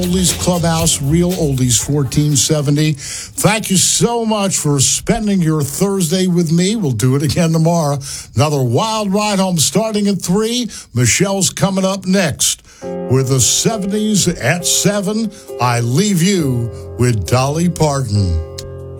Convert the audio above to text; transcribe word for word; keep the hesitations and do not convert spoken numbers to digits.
Oldies Clubhouse, Real Oldies fourteen seventy. Thank you so much for spending your Thursday with me. We'll do it again tomorrow. Another wild ride home starting at three. Michelle's coming up next with the seventies at seven. I leave you with Dolly Parton.